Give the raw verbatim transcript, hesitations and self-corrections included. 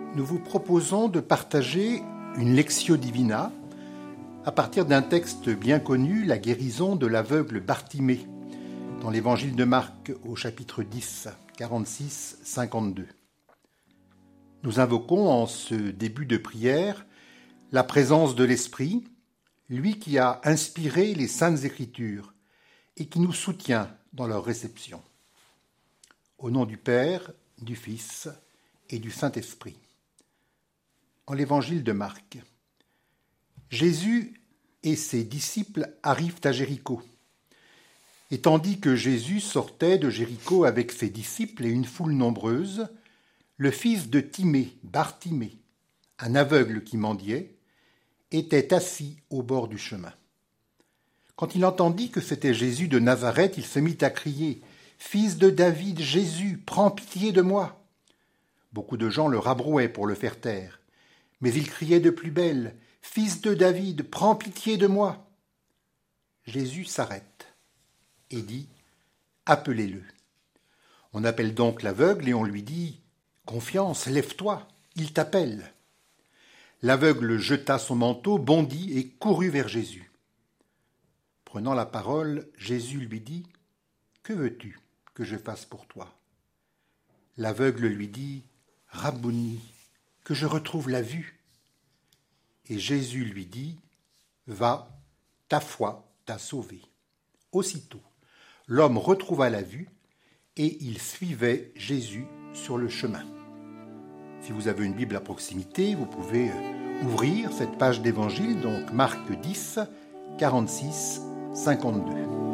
nous vous proposons de partager une Lectio Divina à partir d'un texte bien connu, la guérison de l'aveugle Bartimée, dans l'Évangile de Marc au chapitre dix, quarante-six à cinquante-deux. Nous invoquons en ce début de prière la présence de l'Esprit, lui qui a inspiré les Saintes Écritures et qui nous soutient dans leur réception. Au nom du Père, du Fils et du Saint-Esprit. En l'Évangile de Marc, Jésus et ses disciples arrivent à Jéricho. Et tandis que Jésus sortait de Jéricho avec ses disciples et une foule nombreuse, le fils de Timée, Bartimée, un aveugle qui mendiait, était assis au bord du chemin. Quand il entendit que c'était Jésus de Nazareth, il se mit à crier « Fils de David, Jésus, prends pitié de moi !» Beaucoup de gens le rabrouaient pour le faire taire, mais il criait de plus belle « Fils de David, prends pitié de moi !» Jésus s'arrête et dit « Appelez-le ». On appelle donc l'aveugle et on lui dit « Confiance, lève-toi, il t'appelle ». L'aveugle jeta son manteau, bondit et courut vers Jésus. Prenant la parole, Jésus lui dit « Que veux-tu que je fasse pour toi ?» L'aveugle lui dit « Rabbouni, que je retrouve la vue. » Et Jésus lui dit « Va, ta foi t'a sauvé. » Aussitôt, l'homme retrouva la vue et il suivait Jésus sur le chemin. Si vous avez une Bible à proximité, vous pouvez ouvrir cette page d'évangile, donc Marc dix, quarante-six à cinquante-deux.